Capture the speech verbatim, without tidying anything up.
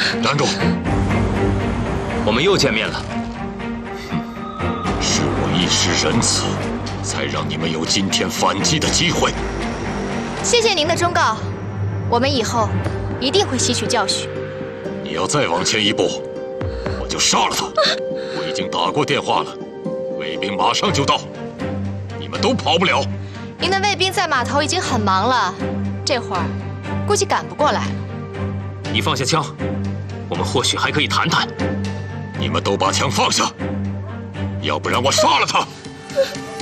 站住！ 我们又见面了。 是我一时仁慈，才让你们有今天反击的机会。 谢谢您的忠告，我们以后一定会吸取教训。 你要再往前一步，我就杀了他。我已经打过电话了，卫兵马上就到，你们都跑不了。 您的卫兵在码头已经很忙了，这会儿估计赶不过来。 你放下枪，我们或许还可以谈谈。 你们都把枪放下，要不然我杀了他！